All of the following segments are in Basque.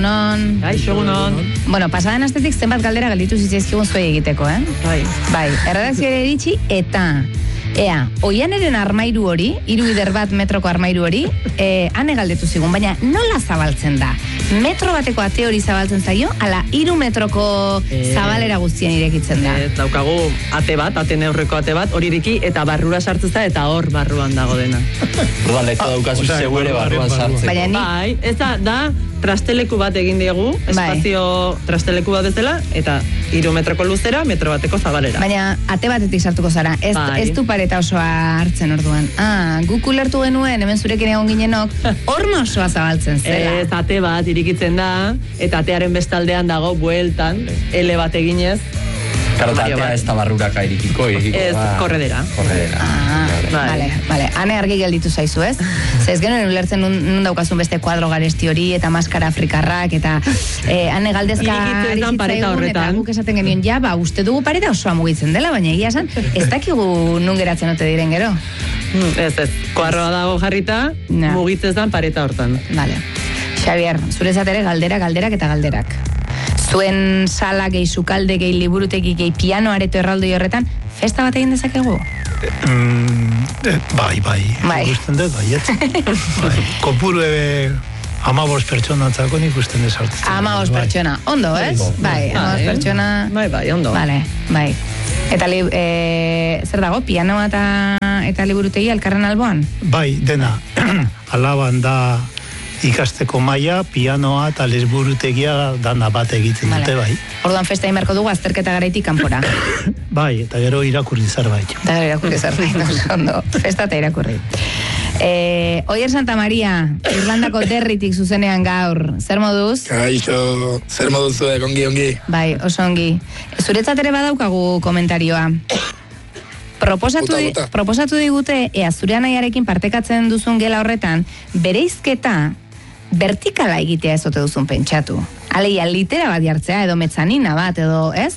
Egunon. Bueno, pasadan astetik zenbat galdera galditu zitzaizkigun zuei egiteko, Bai, erredakzioa iritsi eta Oianeren armairu hori, 3 metroko armairu hori, ane galdetu zigun, baina nola zabaltzen da? Metro bateko ate hori zabaltzen zaio, ala 3 metroko zabalera guztien irekitzen da. Daukagu ate neurreko ate bat, hori iriki eta barrura sartzen da, eta hor barruan dago dena. Orduan, leko daukazu segure barruan sartzen. Bai, ez da trasteleku bat egin diegu, espazio trasteleku bat bezala, eta 3 metroko luzera, metro bateko zabalera. Baina ate batetik sartuko zara, ez du pareta osoa hartzen orduan. Guk ulertu genuen, hemen zurekin egon ginenok, horma osoa zabaltzen zela. Ez ate bat irikitzen da, eta atearen bestaldean dago bueltan, ele bat eginez. Karo, eta atea ez da barruraka irikiko. Ez, korredera. Vale. Hane argi gelditu zaizu, ez? Ez genuen ulertzen nun daukazun beste kuadro garesti hori, eta maskara afrikarrak, eta hane galdezka arizitzaigun, eta guk esaten genuen, uste dugu pareta osoa mugitzen dela, baina egia esan, ez dakigu nun geratzen ote diren gero. Ez, kuadroa dago jarrita, mugitzen dan pareta hortan. Vale. Xavier, zurezat ere galderak eta galderak. Zuen sala gehi sukalde gehi liburuteki gehi piano areto erraldoi horretan, festa bat egin dezakegu? Bai. Ikusten dut, bai. Kopuru 15 pertsonatzako nik ikusten dut sartzen. 15 pertsona, ondo, ez? Bai, 15 pertsona. Bai, ondo. Vale, bai. Eta zer dago, pianoa eta liburutegi elkarren alboan? Bai, dena. Alaban da ikasteko maila, pianoa eta liburutegia dana bat egiten dute, bai. Orduan festa inberko dugu azterketa garaitik kanpora. Bai, eta gero irakurri zerbait. Ondo, festa eta irakurri. Oier Santa Maria, Irlandako Derritik zuzenean gaur, zer moduz? Kaixo, zer moduz zuek, ongi. Bai, oso ongi. Zuretzat ere badaukagu komentarioa. Proposatu digute, zure anaiarekin partekatzen duzun gela horretan, bereizketa vertikala egitea ezote duzun pentsatu. Aleia, litera bat jartzea, edo metzanina bat, edo, ez?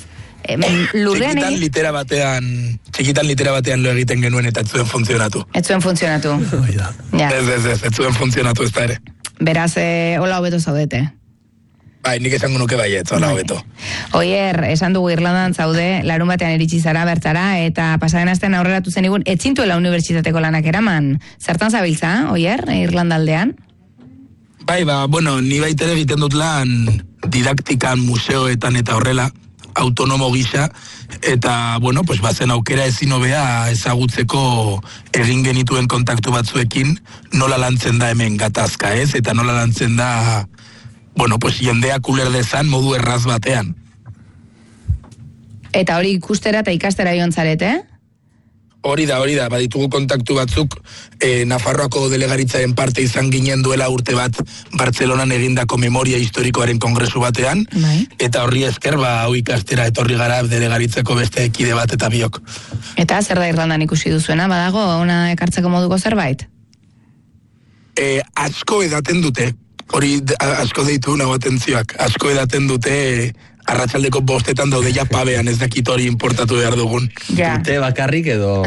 Txikitan litera batean lo egiten genuen eta ez zuen funtzionatu. Ez zuen funtzionatu. Ez zuen funtzionatu ez da ere. Beraz, hola hobeto zaudete. Bai, nik esango nuke baiet, hola hobeto. Oier, esan dugu Irlandan zaude, larun batean iritsi zara bertara, eta pasaden astean aurreratu zen egun, etzintuela unibertsitateko lanak eraman. Zertan zabiltza, Oier, Irlandaldean? Bai, ni baitere egiten dut lan didaktikan, museoetan eta horrela, autonomo gisa, eta, bazen aukera ezin hobea ezagutzeko egin genituen kontaktu batzuekin, nola lantzen da hemen gatazka, ez? Eta nola lantzen da, jendeak uler dezan modu erraz batean. Eta hori ikustera eta ikastera joan zarete? Hori da, baditugu kontaktu batzuk, Nafarroako delegaritzaren parte izan ginen duela urte bat Bartzelonan egindako memoria historikoaren kongresu batean, eta horri esker, hau ikastera etorri gara delegaritzeko beste ekide bat eta biok. Eta zer da Irlandan ikusi duzuena, badago, ona ekartzeko moduko zerbait? Asko edaten dute, hori asko deitu nago atentzioak, asko edaten dute arratsaldeko 5 daude ja pabean, ez dakit hori importatu behar dugun. Dute bakarrik edo...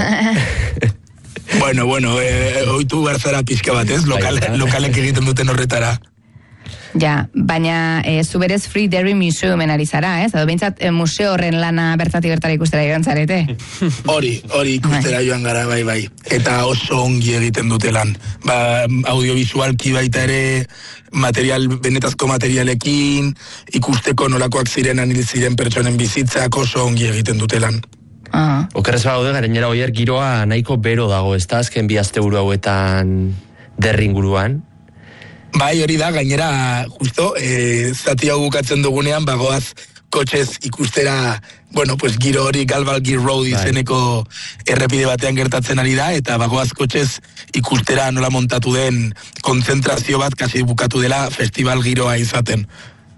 Oitu berzara pixka bat, ez? Lokalek egiten duten horretara. Ja, baina zuberez Free Dairy Museumen ari zara, ez? Edo behintzat museo horren lana bertati bertara ikustera joan zarete? Hori ikustera joan gara, bai. Eta oso ongi egiten dute lan. Audiovisualki baita ere, benetazko materialekin, ikusteko nolakoak ziren anil ziren pertsonen bizitzak oso ongi egiten dute lan. Okerrez bagaude, garenera Oier, giroa nahiko bero dago, ez da? Azken 2 asteburu hauetan derringuruan. Bai, hori da, gainera, justo, zati hau bukatzen dugunean, bagoaz kotxez ikustera, giro hori Galway Road izeneko errepide batean gertatzen ari da, eta bagoaz kotxez ikustera nola montatu den kontzentrazio bat, kasi bukatu dela festival giroa izaten.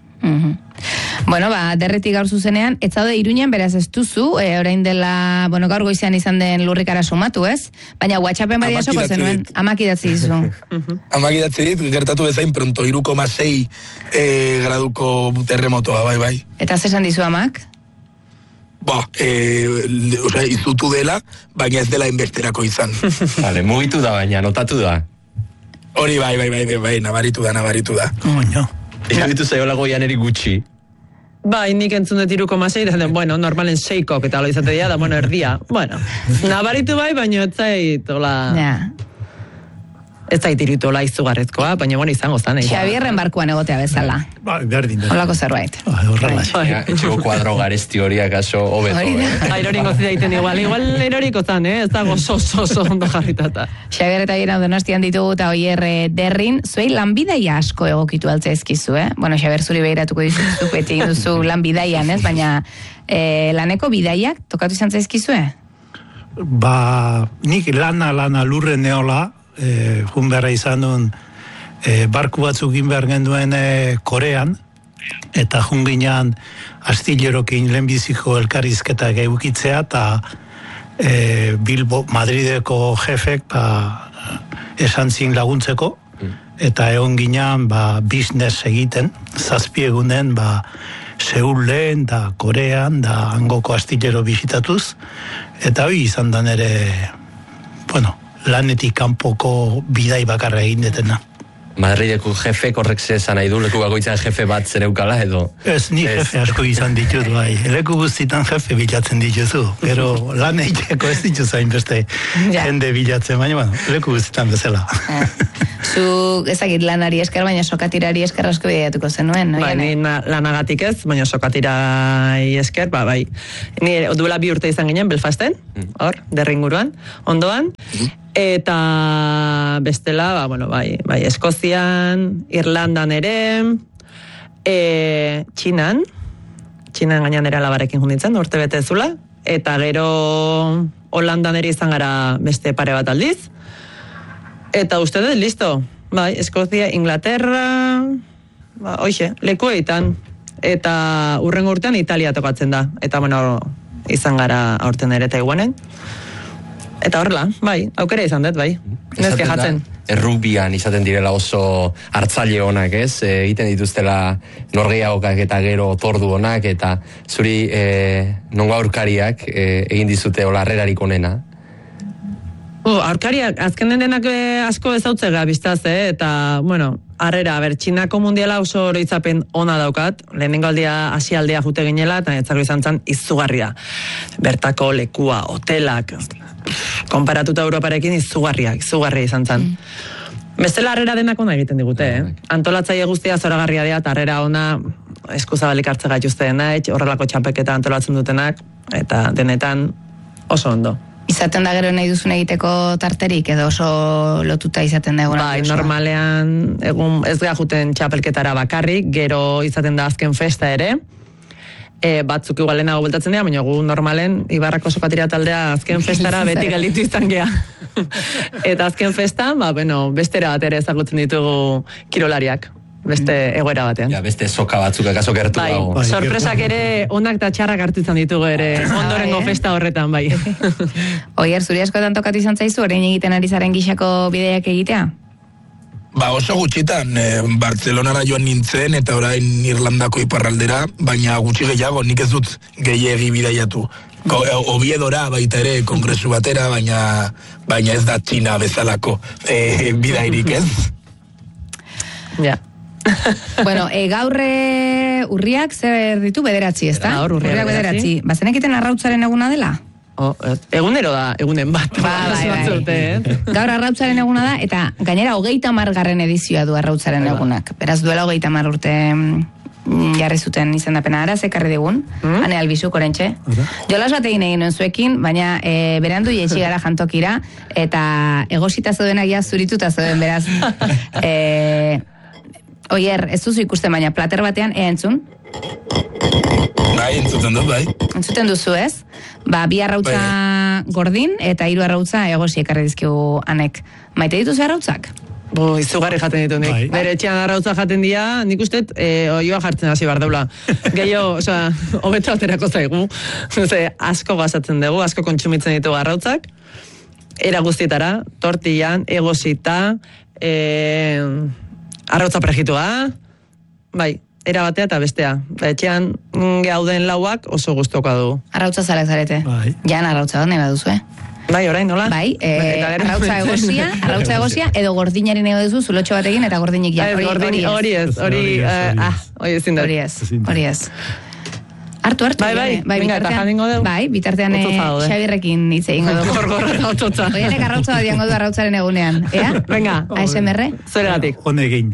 Derretik gaur zuzenean, ez zaude Iruñan beraz ez duzu, orain dela, gaur goizean izan den lurrikara sumatu, ez? Baina WhatsAppen badia soko zenuen, amak idatzi dizu. Amak idatzi dit, gertatu bezain pronto, 3,6 graduko terremotoa, bai. Eta zesan dizu amak? Izutu dela, baina ez dela inbesterako izan. Vale, mugitu da baina, notatu da. Hori bai, nabaritu da. Iruditu zaiola Goianeri gutxi. Bai, nik entzun dut 3,6, da, bueno, normalen 6-kok eta lo izate dira, da, bueno, erdia. Bueno, nabaritu bai, baina ez zait, hola... Ez zait iritu hola izugarrezkoa, baina bueno, izango zan. Xabierren barkuan egotea bezala. Berdin. Holako zerbait. Horrela. Etxeko kuadro garesti hori akaso hobeto. Airoringo zidaiten igual eroriko zan, ez dago oso ondo jarritata. Xabier eta Iran Donostian ditugu eta Oier derrin, zuei lanbidaia asko egokitu altza ezkizu, Bueno, Xabier zuri behiratuko dizuzu, beti duzu lanbidaian, ez? Baina laneko bidaiak tokatu izan zaizkizu, Nik lana lurren neola, jun beharra izan duen barku batzuk behar genduen Korean, eta jun ginean astillerokin lehenbiziko elkarrizketa geukitzea, eta Bilbo, Madrideko jefek esan zin laguntzeko, eta egon ginean business egiten, zazpiegunen Seulen da Korean, da hangoko astillero bisitatuz, eta hori izan da nere, lanetik kanpoko bidai bakarra egin detena. Madrideko jefe korrek zezan nahi du, leku bakoitzan jefe bat zereukala edo? Ez, ni jefe asko izan ditut, bai. Leku guztitan jefe bilatzen dituzu, pero lan egiteko ez dituzu hainbeste jende bilatzen, baina, leku guztitan bezala. Zu ezagit lanari esker, baina sokatirari esker asko bidaiatuko zenuen, no? Bai, ni lanagatik ez, baina sokatirai esker, bai. Ni duela 2 urte izan ginen, Belfasten, hor, derringuruan, ondoan, eta bestela, bai, Eskozian, Irlandan ere, Txinan gainan ere alabarekin junditzen, urte bete zula, eta gero Holandan ere izan gara beste pare bat aldiz, eta uste dut, listo, bai, Eskozia, Inglaterra, hoxe, leku eitan, eta urrengo urtean Italia tokatzen da, eta izan gara aurten ere Taiwanen, eta horrela, bai, aukera izan dut, bai, nezke jatzen. Errugbian izaten direla oso hartzaile honak, ez? Egiten dituztela norgehiagokak eta gero tordu honak, eta zuri nongo aurkariak egin dizute hola harrerarik onena? Aurkariak, azken denak asko ezautzega biztaz, eta, harrera, Txinako mundiala oso oroitzapen ona daukat, lehenengo aldia, asialdea jute ginela, eta netzako izan zen izugarria. Bertako lekua, hotelak, konparatuta Europarekin izugarria izan zen. Bestela harrera denak ona egiten digute, Antolatzaile guztia zoragarria dira, eta harrera ona eskuzabalik hartze gaituzte denak, horrelako txapeketa antolatzen dutenak, eta denetan oso ondo. Izaten da gero nahi duzun egiteko tarterik, edo oso lotuta izaten da egun? Bai, normalean egun ez gara juten txapelketara bakarrik, gero izaten da azken festa ere, batzuk igual lehenago bultatzen dira, baina gu normalen Ibarrako sokatira taldea azken festara beti gelditu izan gea. Eta azken festa, bestera bat ere ezagutzen ditugu kirolariak. Beste egoera batean. Ja, beste soka batzuk akaso gertu dago. Bai, sorpresak ere onak eta txarrak hartu izan ditugu ere ondorengo festa horretan, bai. Oier, zuri askotan tokatu izan zaizu, orain egiten ari zaren gixako bideiak egitea? Oso gutxitan, Bartzelonara joan nintzen eta orain Irlandako iparraldera, baina gutxi gehiago, nik ez dut gehiegi bidaiatu. Oviedora baita ere kongresu batera, baina ez da Txina bezalako bidairik, ez? Ja. Bueno, gaurre urriak zer ditu 9, ezta? Gaur urriak 9. Bazenek egiten arrautzaren eguna dela? Egunero da, egunen bat. Gaur arrautzaren eguna da, eta gainera 30. edizioa du arrautzaren egunak. Beraz, duela 30 urte jarri zuten izendapena ara, zekarri digun, ane albizuk orentxe. Jolas bat egin nuen zuekin, baina berandu jetxi gara jantokira, eta egosita zeudenak ja zurituta zeuden, beraz. Oier, ez duzu ikusten, baina plater batean, entzun? Bai, entzuten dut, bai. Entzuten duzu, ez? 2 arrautza gordin, eta 3 arrautza egosi ekarri dizkigu anek. Maite dituzu arrautzak? Izugarri jaten ditu nik. Bere etxean arrautza jaten dira, nik usteet oioa jartzen hasi behar deula. Gehiago, hobeto aterako zaigu. Asko gazatzen dugu, asko kontsumitzen ditugu arrautzak. Era guztietara, tortillan, egosita, arrautza prejitua, bai, era batea eta bestea. Etxean gauden lauak oso gustoka du. Arrautza zalek zarete. Jan arrautza bat nahi baduzu, Bai, orain, nola? Bai, arrautza egosia, edo gordinari nego duzu, zulotxo batekin, eta gordinik ja. Hori ezin da. Hori ez. Hartu. Bai, bitartean Xabirrekin hitz egingo dugu. Gorgorra ototza. Oianek arrautza bat diango du arrautzaren egunean. Ea? Venga. ASMR? Zuregatik. Honegin.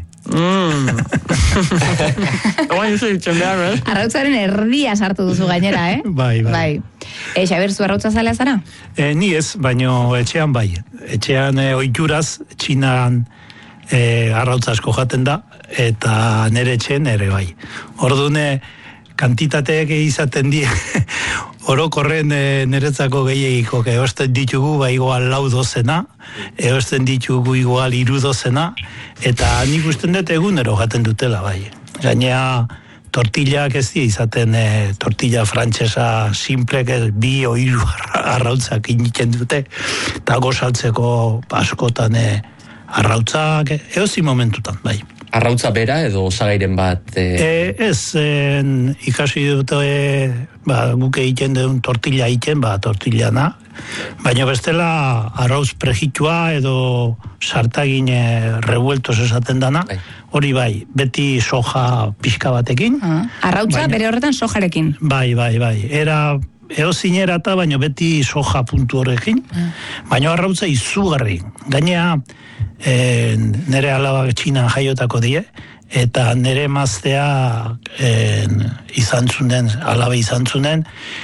Arrautzaren erdia sartu duzu gainera, Bai. Xabir, zu arrautza zalea zara? Ni ez, baino etxean bai. Etxean oituraz, txinan arrautza asko jaten da, eta nere etxean ere bai. Ordune, kantitateak izaten die, orokorren niretzako gehiagiko, eosten ditugu, ba igual 4 dozena, eosten ditugu igual 3 dozena, eta nik usten dut egunero jaten dutela, bai. Gainea, tortillak ez die izaten, tortilla frantsesa simplek 2 o 3 arrautzak initzen dute, eta gozaltzeko askotan arrautzak, eozi momentutan, bai. Arrautza bera edo osagairen bat? Ikasi dute, guk egiten duen tortilla egiten, tortillana, baina bestela arrautz prejitua edo sartagin revueltos esaten dana, hori bai, beti soja pixka batekin. Arrautza bere horretan sojarekin? Bai. Era eozinera eta baina beti soja puntu horrekin, baina arrautza izugarri. Gainea, nere alabak txinan jaiotako die, eta nere maztea alaba izan zunen,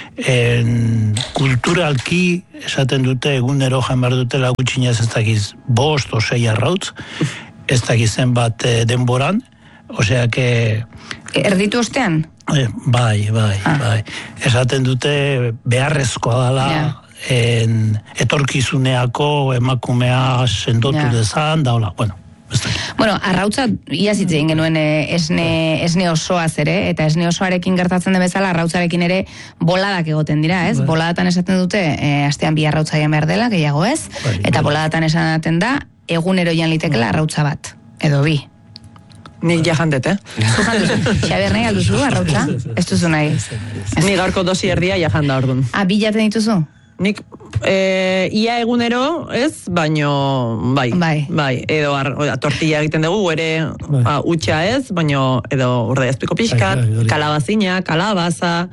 kulturalki esaten dute egunero jan behar dutela gutxinez ez dakiz 5 o 6 arrautz, ez dakizen bat denboran, osea que... Erditu ostean? Bai. Esaten dute beharrezkoa dela, etorkizuneako emakumea sendotu dezan, da hola, Bueno, arrautza iazitzen genuen esne osoaz ere, eta esne osoarekin gertatzen den bezala, arrautzarekin ere boladak egoten dira, ez? Boladatan esaten dute, astean 2 arrautza jan behar dela, gehiago ez, eta boladatan esaten da, egunero jan litekela arrautza bat, edo 2. Nik ja jandet, Zu janduzu. Xabier, nahi alduzu, arrautza? Ez duzu nahi. Ni gaurko dosi erdia ja janda orduan. Bi jaten dituzu? Nik ia egunero ez, baino bai, edo tortilla egiten dugu, ere utxa ez, baino edo urde ezpiko pixkat, kalabazina, kalabaza,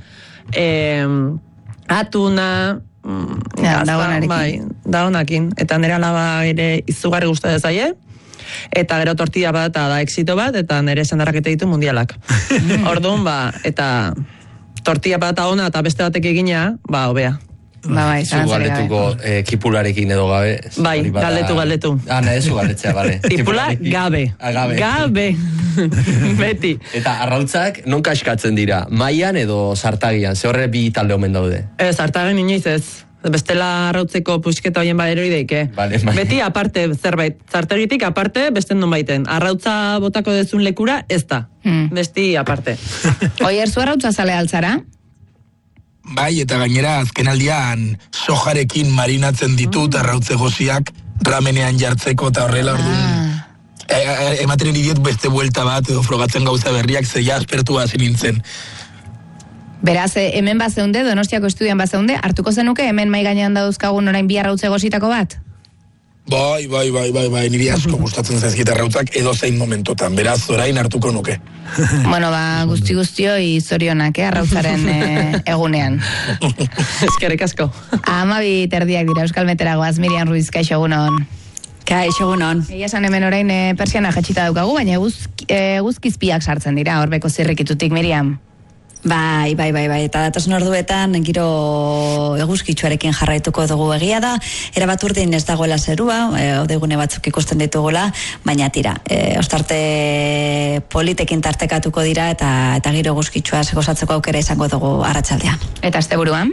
atuna, da honakin, eta nire alaba ere izugarri gusta dezaie, eta gero tortilla bat da exito bat, eta nire sendarrakete ditu mundialak. Orduan, eta tortilla bat ona eta beste batek egina, hobea. Bai, zu galdetuko kipularekin edo gabe. Bai, galdetu. Nahi, zu galdetzea, bale. Kipula gabe. Gabe. Beti. Eta arrautzak non kaskatzen dira? Maian edo sartagian? Ze horre 2 talde omen daude? Sartagian inoiz ez. Bestela arrautzeko pusketa hoien badero ideike. Beti aparte zerbait. Zartegitik aparte besten non baiten. Arrautza botako dezun lekura ez da. Besti aparte. Oier, zu arrautza zale altzara? Bai, eta gainera azkenaldian sojarekin marinatzen ditut arrautze goziak ramenean jartzeko eta horrela orduan. Ematen idiot beste buelta bat edo frogatzen gauza berriak zeia aspertu hasi nintzen. Beraz, hemen bazeunde, Donostiako estudian bazeunde, hartuko zenuke hemen mai gainean dauzkagun orain 2 arrautze gozitako bat? Bai, niri asko gustatzen zaizkit arrautzak edo zein momentotan, beraz orain hartuko nuke. Bueno, guzti-guztioi zorionak, arrautzaren egunean. Eskerrik asko. 12 dira Euskal Meteragoaz, Miriam Ruiz, kaixo egunon. Kaixo egunon. Egia esan hemen orain persiana jetxita daukagu, baina guzkizpiak sartzen dira, horbeko zirrikitutik, Miriam. Bai, eta datozen orduetan giro eguzkitsuarekin jarraituko dugu egia da, erabat urdin ez dagoela zerua, odeigune batzuk ikusten ditugula, baina tira, ostarte politekin tartekatuko dira eta giro eguzkitsua gozatzeko aukera izango dugu arratsaldean. Eta asteburuan?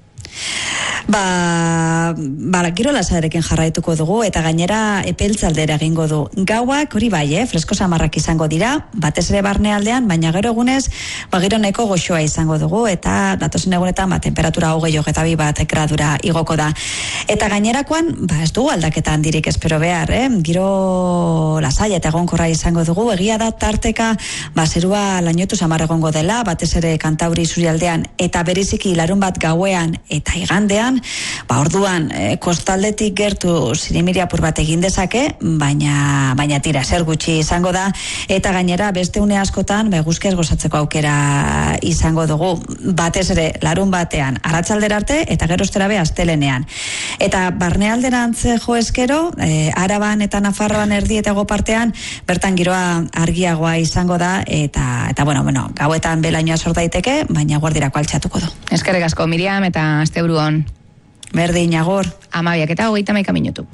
Giro lasarekin jarraituko dugu eta gainera epeltzaldera egingo du. Gauak hori bai, fresko samarrak izango dira, batez ere barnealdean, baina gero egunez, giro nahiko goxoa izango dugu eta datozen egunetan temperatura 22 gradura igoko da. Eta gainerakoan, ez dugu aldaketa handirik espero behar, giro lasai eta egonkorra izango dugu, egia da tarteka zerua lainotu samar egongo dela, batez ere Kantauri isurialdean eta bereziki larun bat gauean eta igandean, askotan, orduan kostaldetik gertu zirimiri apur bat egin dezake, baina tira, zer gutxi izango da, eta gainera beste une askotan eguzkiaz gozatzeko aukera izango dugu, batez ere larun batean arratsaldera arte eta gerostera be astelenean. Eta barnealderantz jo eskero, Araban eta Nafarroan erdi eta hego partean bertan giroa argiagoa izango da, eta bueno, gauetan belainoa sor daiteke, baina guardirako altxatuko du. Eskerrik asko Miriam eta asteburu on. Berdin Agor. 12:31 minutu.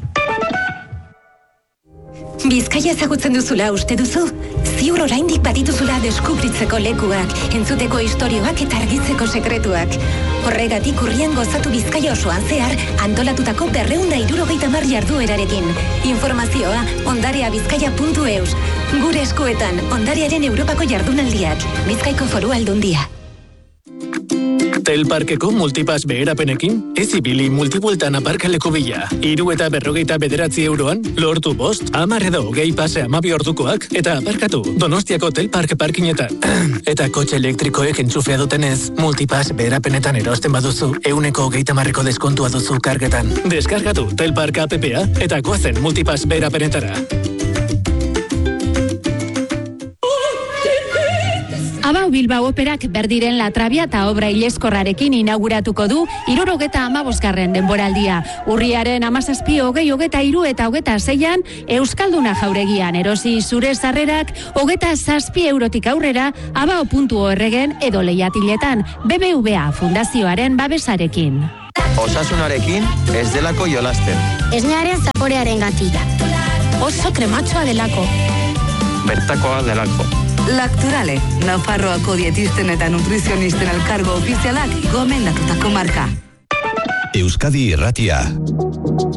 Bizkaia ezagutzen duzula uste duzu? Ziur oraindik badituzula deskubritzeko lekuak, entzuteko istorioak eta argitzeko sekretuak. Horregatik urrian gozatu Bizkaia osoan zehar antolatutako 270 jarduerarekin. Informazioa ondareabizkaia.eus. Gure eskuetan ondarearen Europako jardunaldiak. Bizkaiko Foru Aldundia. Telparkeko multipass beherapenekin, ez ibili multibueltan aparkaleko bila. 349 euroan, lortu 5, 10 edo 20 pase 12 ordukoak, eta aparkatu Donostiako Telpark parkinetan. Eta kotxe elektrikoek entxufea dutenez, multipass beherapenetan erosten baduzu, 130% deskontua duzu kargetan. Deskargatu Telpark app-a eta goazen multipass beherapenetara. Abau Bilbao Operak berdiren Latrabia eta obra ileskorrarekin inauguratuko du 75. denboraldia. Urriaren 17, 20, 23 eta 26an Euskalduna jauregian erosi zure sarrerak 27 eurotik aurrera abao.orgen edo lehiatiletan BBVA Fundazioaren babesarekin. Osasunarekin ez delako jolasten. Esnearen zaporearen gatila. Oso krematxoa delako. Bertakoa delako. Lacturale, Nafarroako dietisten eta nutrizionisten elkargo ofizialak gomendatutako marka. Euskadi Irratia.